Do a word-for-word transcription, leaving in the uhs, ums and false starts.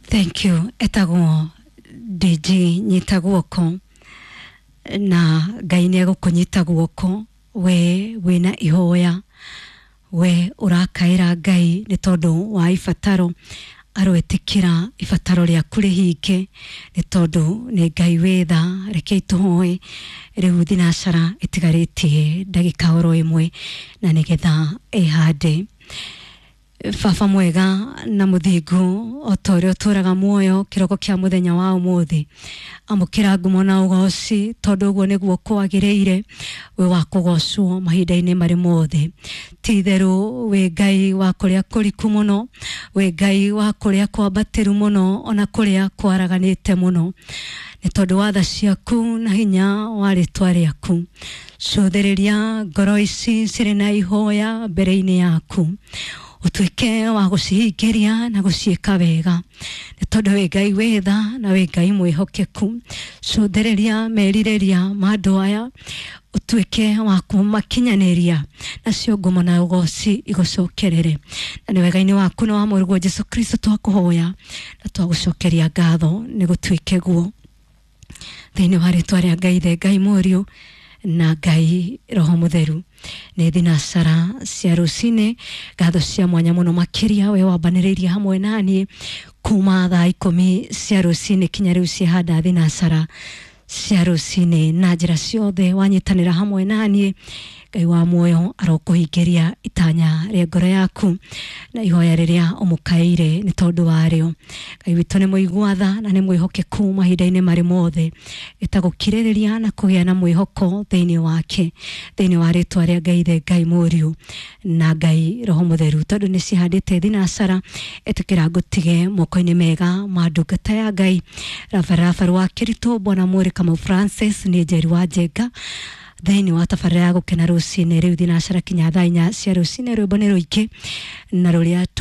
Thank you. Etagwo D J nyita guoko na Ngai ni agukunyita guoko we wina ihoya we urakaira Ngai ni tondu wa ifataro arwetikira ifataro ria kuri hike ni tondu ni Ngai wetha reke tuhoe riu thinacara itigaritie ndagika oro imwe na nigetha ehande Fafa mwega na muthingu otorio turaga muoyo kiroko kia muthenya wa umuthi amukira ngumo na ugoci tondu guo niguo kwagireire we wa kugocwo mahinda-ini mari mothe titheru we Ngai wa kuria kuriku muno we Ngai wa kuria kwambatiru muno ona kuria kwaraganite muno ni tondu wa tha ciaku na hinya wa ritwa riaku cuthiriria ngoro ici ciri na ihoya mbere-ini yaku utuike wa gucihingiria na guciika wega ni tondu we Ngai wetha na we Ngai mwihokeku cuthiriria meririria mandu aya utuike wa kumakinyaniria nacio ngumo na ugoci igucokerere na ni wega-ini waku na wa murugo Jesu Kristo twakuhoya na twagucokeria ngatho ni gutuike guo thiini wa ritwa ria Ngai the Ngai Muriu na Ngai Roho Mutheru ni thinacara cia rucine ngatho cia mwanya muno makiria we wambaniriria hamwe nani kuma thaa ikumi cia rucine kinya riu cihanda thinacara cia rucine na njira ciothe wanyitanira hamwe nani Ngai wa muoyo arokuhingiria itanya ria ngoro yaku na ihoya riria umukaire ni tondu wario Ngai witu ni muigua tha na ni mwihokeku mahinda-ini mari mothe itagukiririria na kugia na mwihoko thiini wake thiini wa ritwa ria Ngai the Ngai Muriu na Ngai Roho Mutheru tondu ni cihandite thinacara etukira ngutige moko-ini mega ma ndungata ya Ngai Rafa wa Kirito Bwana Muri kama Francis ni Njeri wa Njenga thiini wa tabarira ya gukena rucine riu thinacara kinya thaa inya cia rucine rwimbo ni ruiki na ruria